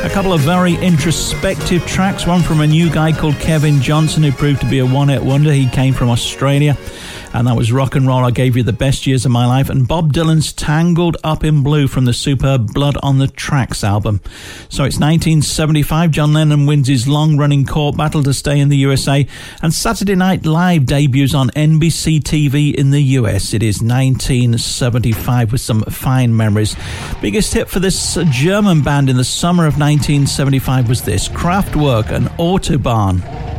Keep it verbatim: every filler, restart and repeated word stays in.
A couple of very introspective tracks, one from a new guy called Kevin Johnson, who proved to be a one-hit wonder. He came from Australia, and that was Rock and Roll, I Gave You the Best Years of My Life, and Bob Dylan's Tangled Up in Blue from the superb Blood on the Tracks album. So it's nineteen seventy-five, John Lennon wins his long-running court battle to stay in the U S A, and Saturday Night Live debuts on N B C T V in the U S. It is nineteen seventy-five with some fine memories. Biggest hit for this German band in the summer of nineteen seventy-five was this, Kraftwerk and Autobahn.